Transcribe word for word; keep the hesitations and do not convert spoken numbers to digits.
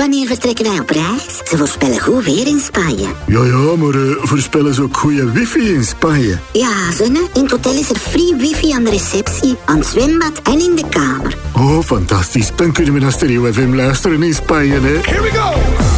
wanneer vertrekken wij op reis? Ze voorspellen goed weer in Spanje. Ja, ja, maar uh, voorspellen ze ook goede wifi in Spanje? Ja, zonne. In het hotel is er free wifi aan de receptie, aan het zwembad en in de kamer. Oh, fantastisch. Dan kunnen we naar Stereo F M luisteren in Spanje, hè? Here we go!